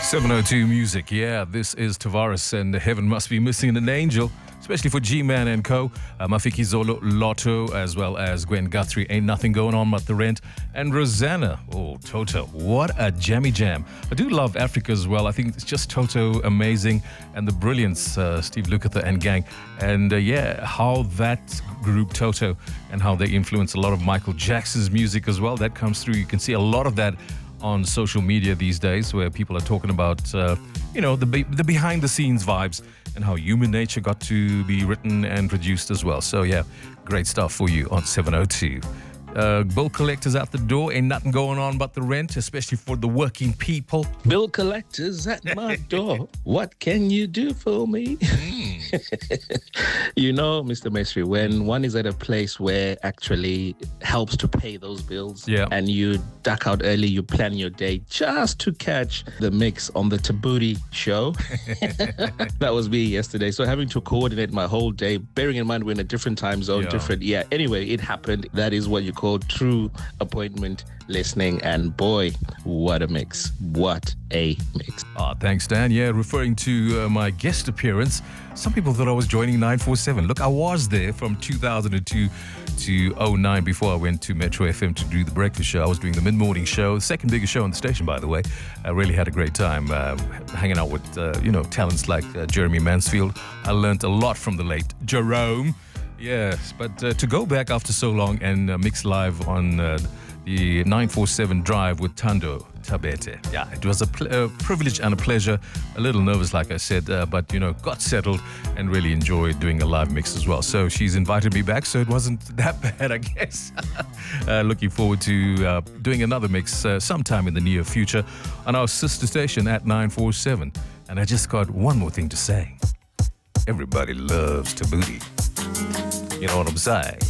702 Music. Yeah, this is Tavares and Heaven Must Be Missing an Angel, especially for G-Man and Co. Mafiki Zolo, Lotto, as well as Gwen Guthrie, Ain't Nothing Going On But the Rent, and Rosanna. Oh, Toto, what a jammy jam. I do love Africa as well. I think it's just Toto amazing, and the brilliance, Steve Lukather and gang. And how that group Toto and how they influence a lot of Michael Jackson's music as well. That comes through. You can see a lot of that on social media these days, where people are talking about, the behind-the-scenes vibes and how Human Nature got to be written and produced as well. So, yeah, great stuff for you on 702. Bill collectors out the door, ain't nothing going on but the rent, especially for the working people. Bill collectors at my door, what can you do for me? You know, Mr. Mesri, when one is at a place where actually helps to pay those bills, and you duck out early, you plan your day just to catch the mix on the Tabuti show. That was me yesterday. So having to coordinate my whole day, bearing in mind we're in a different time zone, anyway, it happened. That is what you call true appointment listening, and boy, what a mix. What a mix. Thanks, Dan. Yeah, referring to my guest appearance, some people thought I was joining 947. Look, I was there from 2002 to 2009 before I went to Metro FM to do the breakfast show. I was doing the mid-morning show, the second biggest show on the station, by the way. I really had a great time hanging out with, talents like Jeremy Mansfield. I learned a lot from the late Jerome. Yes, but to go back after so long and mix live on the 947 Drive with Tando Tabete. Yeah, it was a privilege and a pleasure. A little nervous, like I said, but, got settled and really enjoyed doing a live mix as well. So she's invited me back, so it wasn't that bad, I guess. Looking forward to doing another mix sometime in the near future on our sister station at 947. And I just got one more thing to say. Everybody loves Tabuti. You know what I'm saying?